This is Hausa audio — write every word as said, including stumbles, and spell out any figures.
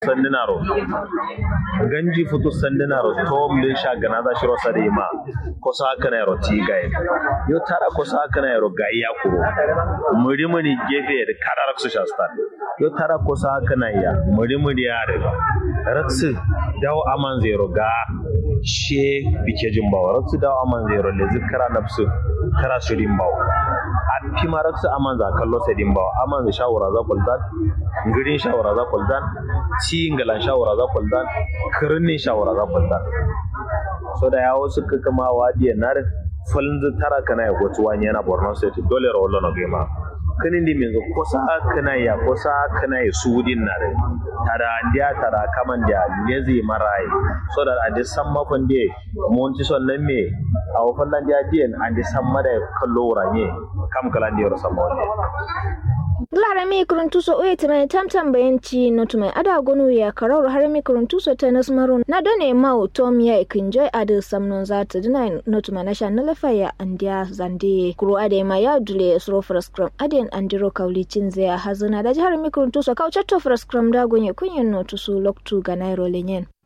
sandinaro ganji futu sandinaro tom le shagana da shiro sare ma kosa kana yaro tigai yo tara kosa kana yaro gaiya kuro muri muri gefe da karar su shastan yo tara kosa kana ya muri muri ya da raksu dawo aman zero ga she bike jimbawa raksu dawo aman zero le zikra nafsu kara su dimbawa a fima raksu aman za kallo sai dimbawa aman za shawara za kuldan ngirin shawara za kuldan ci ngalan shawara za kuldan kirnin shawara za kuldan so da yawo suka kama wadiyan nar falin tara kana ya gotu wani yana Borno State dole rollo no gema kanin di menzo kosa kana ya kosa kana ya sudin nar tara ndia tara kaman dia lezi marai so da adi samma fande monti son nan me aw fallan dia dien andi samma da kallo ranye kam kala ndi ro samma wonde Lara mi kuruntuso uye mai tamtam bayanci notu mai ada gonu ya karau har mi kuruntuso ta nasmaron na done mau tom ya ikinjoy ada samnon zata dina notu mai nasha na lafaya andiya zande kuro ade ma ya dule sro frascrum aden andiro kaulicin zai hazuna da jihar mi kuruntuso kauchatto frascrum da gonye kunyen notu su loktu ga nairo lenyen